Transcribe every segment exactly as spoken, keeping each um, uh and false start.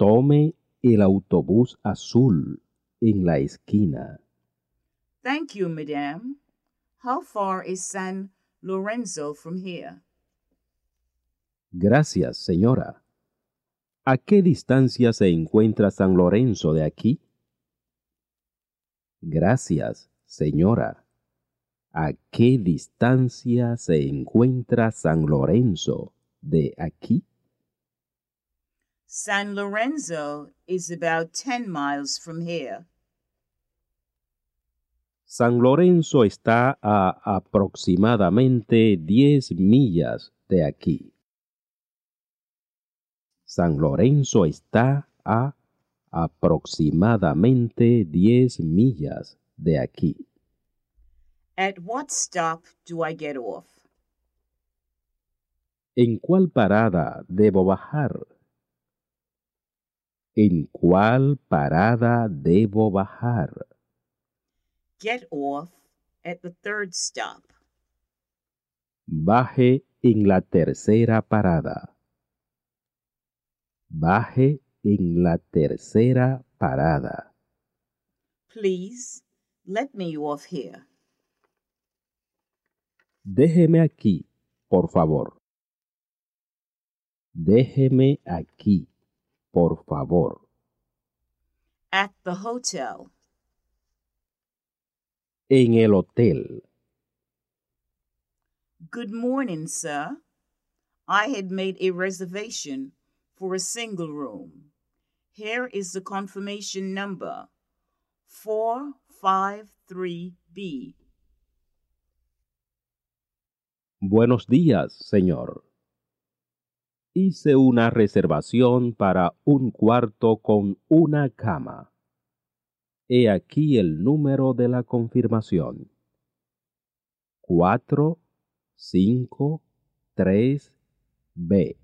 Tome el autobús azul en la esquina. Thank you, madame. How far is San Lorenzo from here? Gracias, señora. ¿A qué distancia se encuentra San Lorenzo de aquí? Gracias, señora. ¿A qué distancia se encuentra San Lorenzo de aquí? San Lorenzo is about ten miles from here. San Lorenzo está a aproximadamente diez millas de aquí. San Lorenzo está a aproximadamente diez millas de aquí. At what stop do I get off? ¿En cuál parada debo bajar? ¿En cuál parada debo bajar? Get off at the third stop. Baje en la tercera parada. Baje en la tercera parada. Please, let me off here. Déjeme aquí, por favor. Déjeme aquí, por favor. At the hotel. En el hotel. Good morning, sir. I had made a reservation for a single room. Here is the confirmation number, four five three B. Buenos días, señor. Hice una reservación para un cuarto con una cama. He aquí el número de la confirmación. cuatro cinco tres B.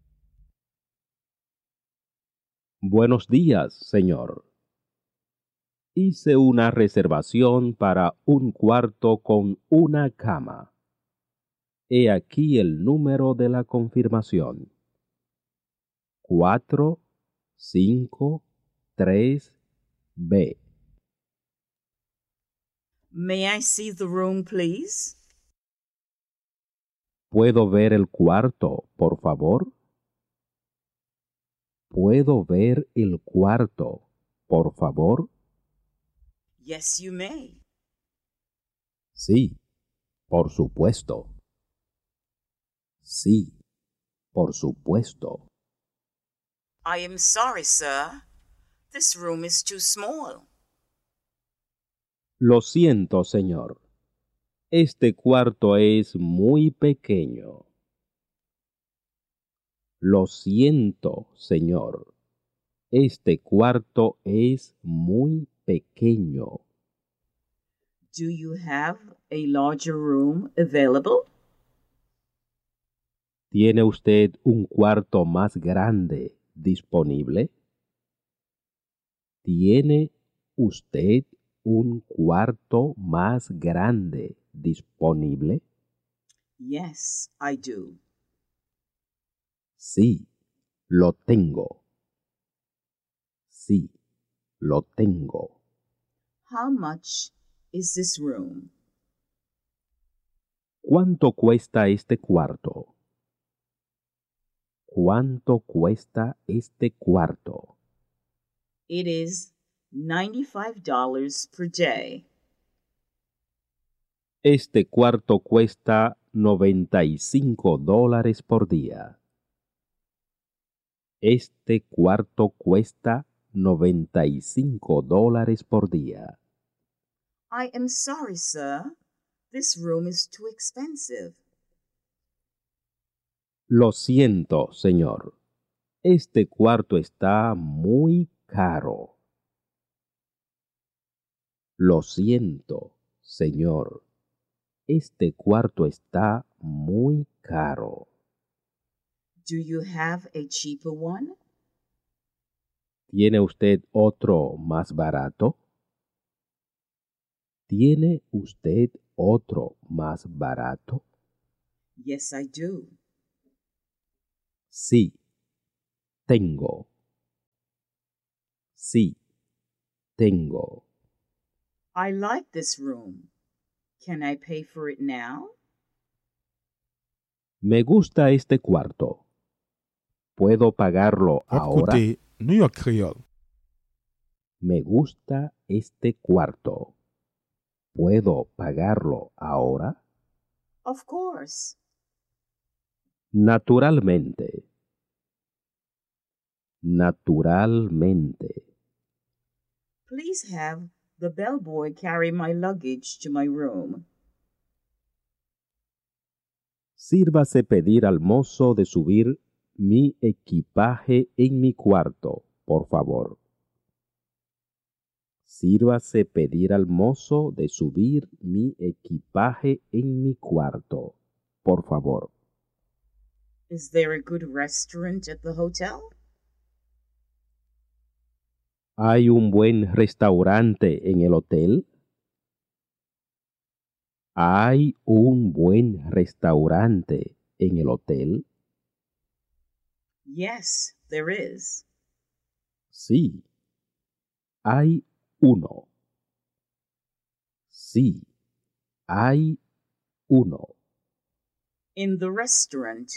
Buenos días, señor. Hice una reservación para un cuarto con una cama. He aquí el número de la confirmación. cuatro cinco tres B. May I see the room, please? ¿Puedo ver el cuarto, por favor? ¿Puedo ver el cuarto, por favor? Yes, you may. Sí, por supuesto. Sí, por supuesto. I am sorry, sir. This room is too small. Lo siento, señor. Este cuarto es muy pequeño. Lo siento, señor. Este cuarto es muy pequeño. Do you have a larger room available? ¿Tiene usted un cuarto más grande disponible? ¿Tiene usted un cuarto más grande disponible? Yes, I do. Sí, lo tengo. Sí, lo tengo. How much is this room? ¿Cuánto cuesta este cuarto? ¿Cuánto cuesta este cuarto? It is ninety-five dollars per day. Este cuarto cuesta noventa y cinco dólares por día. Este cuarto cuesta noventa y cinco dólares por día. I am sorry, sir. This room is too expensive. Lo siento, señor. Este cuarto está muy caro. Lo siento, señor. Este cuarto está muy caro. Do you have a cheaper one? ¿Tiene usted otro más barato? ¿Tiene usted otro más barato? Yes, I do. Sí, tengo. Sí, tengo. I like this room. Can I pay for it now? Me gusta este cuarto. ¿Puedo pagarlo Vous ahora? écoutez New York Creole. Me gusta este cuarto. ¿Puedo pagarlo ahora? Of course. Naturalmente. Naturalmente. Please have the bellboy carry my luggage to my room. Sírvase pedir al mozo de subir mi equipaje en mi cuarto, por favor. Sírvase pedir al mozo de subir mi equipaje en mi cuarto, por favor. Is there a good restaurant at the hotel? ¿Hay un buen restaurante en el hotel? ¿Hay un buen restaurante en el hotel? Yes, there is. Sí, hay uno. Sí, hay uno. In the restaurant.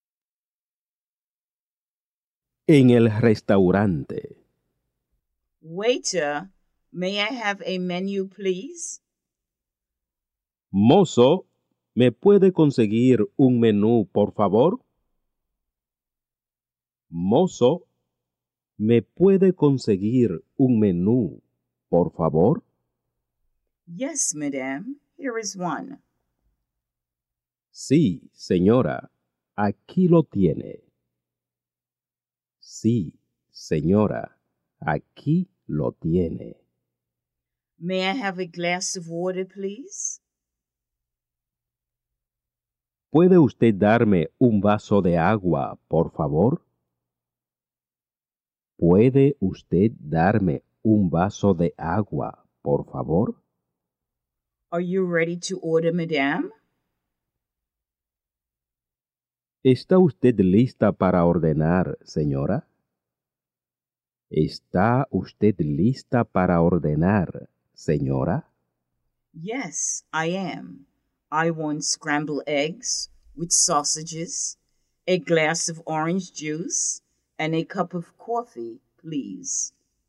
En el restaurante. Waiter, may I have a menu, please? Mozo, ¿me puede conseguir un menú, por favor? Mozo, ¿me puede conseguir un menú, por favor? Yes, madame. Here is one. Sí, señora, aquí lo tiene. Sí, señora, aquí lo tiene. May I have a glass of water, please? ¿Puede usted darme un vaso de agua, por favor? ¿Puede usted darme un vaso de agua, por favor? Are you ready to order, madame? ¿Está usted lista para ordenar, señora? ¿Está usted lista para ordenar, señora? Yes, I am. I want scrambled eggs with sausages, a glass of orange juice, and a cup of coffee, please.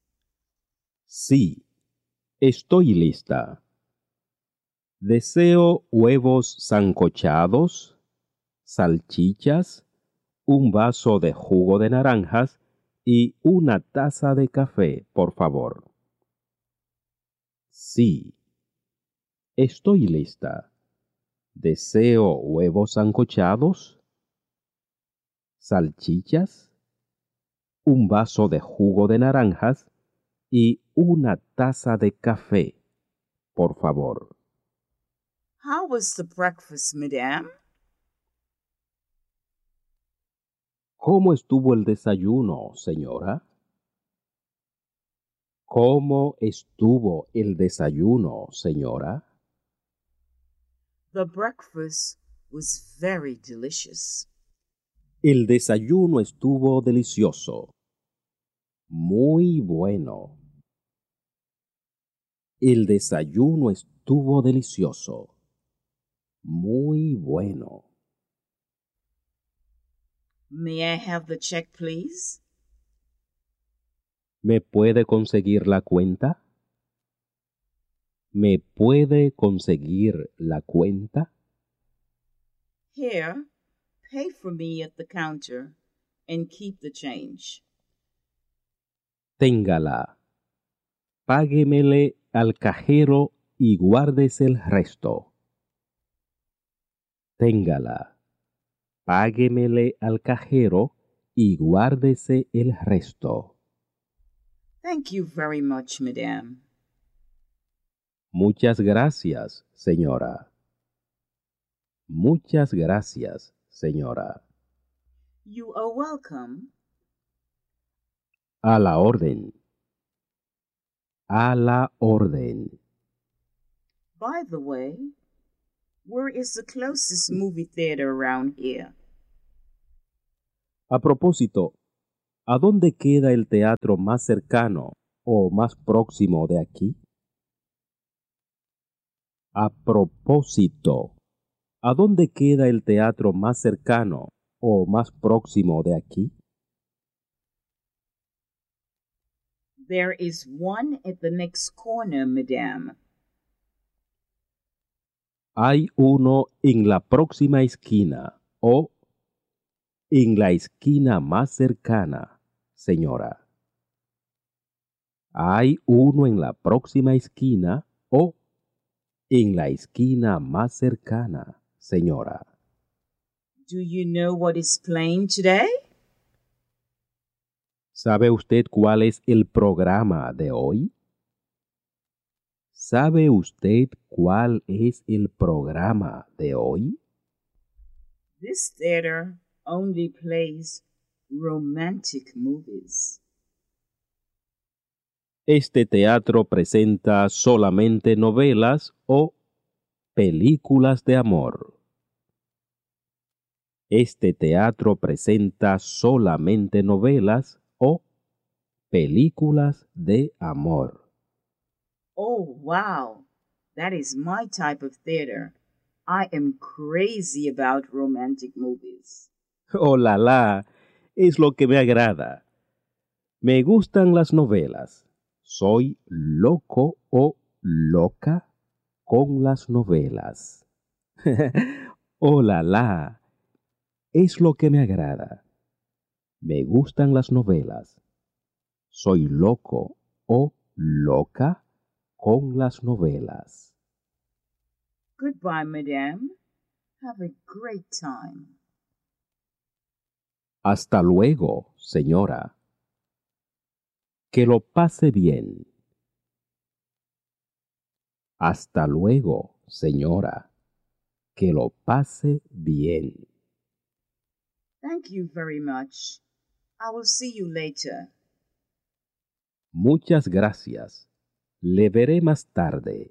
Sí, estoy lista. Deseo huevos sancochados, salchichas, un vaso de jugo de naranjas y una taza de café, por favor. Sí, estoy lista. Deseo huevos sancochados, salchichas, un vaso de jugo de naranjas y una taza de café, por favor. How was the breakfast, madame? ¿Cómo estuvo el desayuno, señora? ¿Cómo estuvo el desayuno, señora? The breakfast was very delicious. El desayuno estuvo delicioso. Muy bueno. El desayuno estuvo delicioso. Muy bueno. May I have the check, please? ¿Me puede conseguir la cuenta? ¿Me puede conseguir la cuenta? Here, pay for me at the counter and keep the change. Téngala. Páguemele al cajero y guárdese el resto. Téngala. Páguemele al cajero y guárdese el resto. Thank you very much, madame. Muchas gracias, señora. Muchas gracias, señora. You are welcome. A la orden. A la orden. By the way, where is the closest movie theater around here? A propósito, ¿a dónde queda el teatro más cercano o más próximo de aquí? A propósito, ¿a dónde queda el teatro más cercano o más próximo de aquí? There is one at the next corner, madame. Hay uno en la próxima esquina o en la esquina más cercana, señora. Hay uno en la próxima esquina o en la esquina más cercana, señora. Do you know what is playing today? ¿Sabe usted cuál es el programa de hoy? ¿Sabe usted cuál es el programa de hoy? This theater only plays romantic movies. Este teatro presenta solamente novelas o películas de amor. Este teatro presenta solamente novelas o películas de amor. Oh, wow. That is my type of theater. I am crazy about romantic movies. Oh, la la, es lo que me agrada. Me gustan las novelas. Soy loco o loca con las novelas. Oh, la la, es lo que me agrada. Me gustan las novelas. Soy loco o loca con las novelas. Goodbye, madame. Have a great time. Hasta luego, señora. Que lo pase bien. Hasta luego, señora. Que lo pase bien. Thank you very much. I will see you later. Muchas gracias. Le veré más tarde.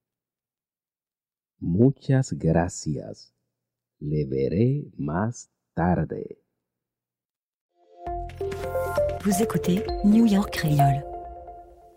Muchas gracias. Le veré más tarde. Vous écoutez New York Creole.